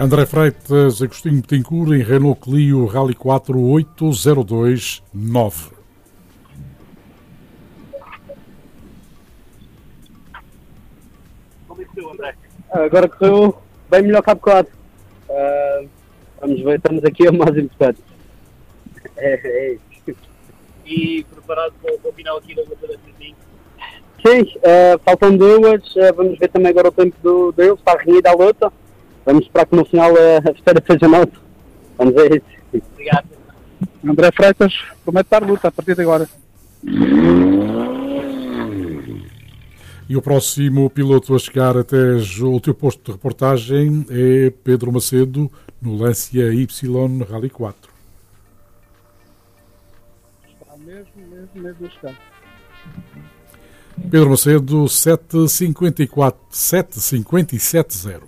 André Freitas, Agostinho Betancourt em Renault Clio Rally 4 8029. Como é que correu, André? Agora correu bem melhor que há bocado. Vamos ver, estamos aqui a mais importante. É isso. E preparado para o final aqui da luta da Certinho? Sim, faltam duas. Vamos ver também agora o tempo dele. Está renhida a luta. Vamos esperar que no final a vitória seja nossa. Vamos ver isso. Obrigado. André Freitas, promete dar luta a partir de agora. E o próximo piloto a chegar até o teu posto de reportagem é Pedro Macedo, no Lancia Y Rally 4. Está mesmo a chegar. Pedro Macedo, 7,57,0.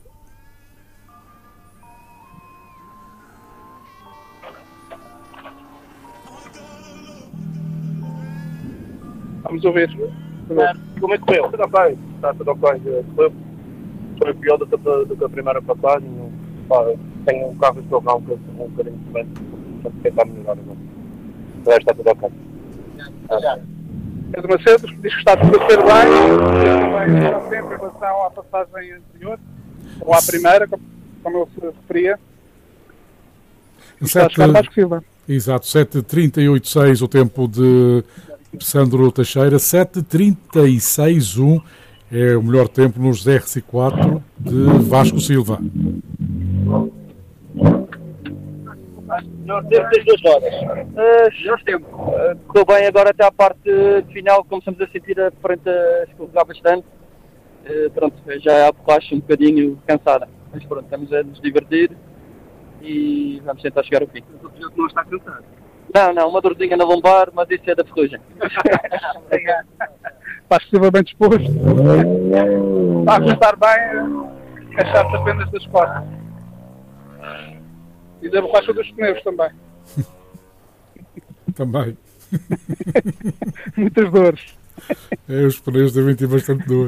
Vamos ouvir. Como é que correu? Tudo bem, está tudo bem. Foi pior do que a primeira passagem. Tenho um carro estorrão que é um bocadinho diferente. Vamos tentar melhorar agora. O resto está tudo ok. Pedro Macedo diz que está tudo a ser bem. Está sempre em relação à passagem anterior, ou à primeira, como ele se referia. Está a chegar mais possível. Exato, 7,38,6 o tempo de Sandro Teixeira, 7,36,1 é o melhor tempo nos RC4 de Vasco Silva. Melhor tempo das duas rodas. Melhor tempo. Correu bem agora até à parte final. Começamos a sentir a frente a escorregar bastante. Pronto, já a borracha um bocadinho cansada. Mas pronto, estamos a nos divertir e vamos tentar chegar ao fim. O piloto não está cansado. Não, uma dorzinha na lombar, mas isso é da ferrugem. Está excessivamente disposto. Está a ajustar bem, queixar-se apenas das costas. E da borracha dos pneus também. Também. Muitas dores. Os pneus devem ter bastante dor.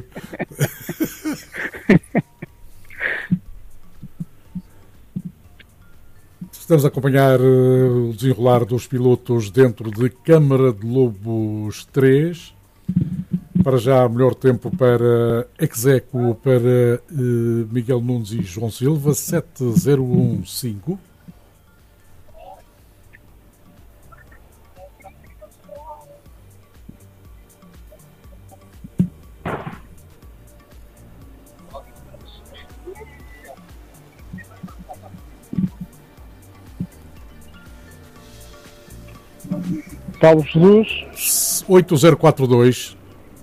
Estamos a acompanhar o desenrolar dos pilotos dentro de Câmara de Lobos 3. Para já, melhor tempo para Execo, para Miguel Nunes e João Silva, 7,01,5. Paulo Jesus, 8,042.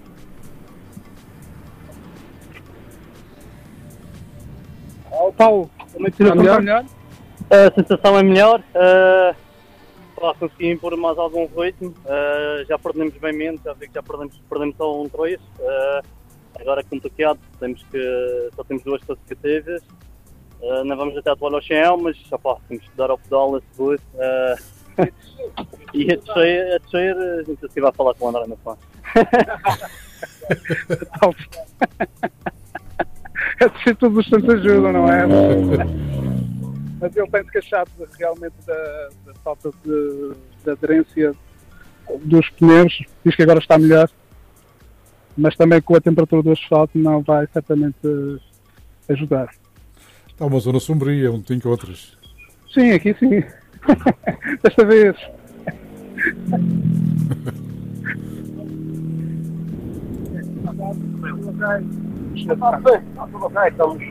Paulo, como é que está melhor? A sensação é melhor. Consegui impor mais algum ritmo. Já perdemos bem menos, já vi que já perdemos só um 3. Agora é complicado, só temos duas classificativas. Não vamos até a toalha ao chão, mas temos que dar ao pedal a seguro. E a descer, a gente assim vai falar com o André na fã. A descer todos os tantos ajudam, não é? Mas ele tem-se queixado realmente da falta de aderência dos pneus. Diz que agora está melhor, mas também com a temperatura do asfalto não vai certamente ajudar. Está uma zona sombria, onde te encontras. Sim, aqui sim. Desta vez. Estamos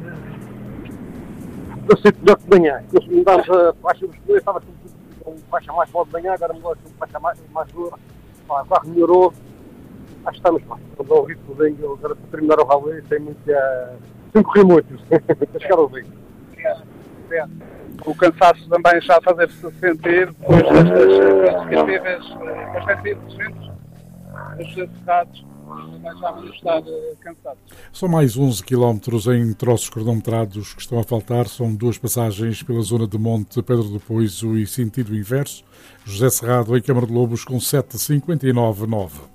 eu sei melhor que de manhã. Nós mudámos a faixa dos pneus, estava com faixa mais boa de manhã, agora mudou com faixa mais dura. O carro melhorou. Acho que estamos bem. Estamos ao ritmo bem. Agora para terminar o rally sem correr muito. Para chegar ao ritmo. Obrigado. O cansaço também já a fazer-se sentir depois destas classificativas bastante exigentes. Os encerrados também já vão estar cansados. São mais 11 km em troços cronometrados que estão a faltar. São duas passagens pela zona de Monte Pedro do Poiso e sentido inverso. José Cerrado em Câmara de Lobos com 7,59,9.